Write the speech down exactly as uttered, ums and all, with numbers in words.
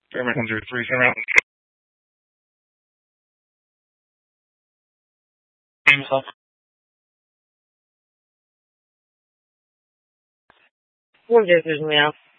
Fairmont one zero three, Fairmont. Name yourself. one zero three, yeah.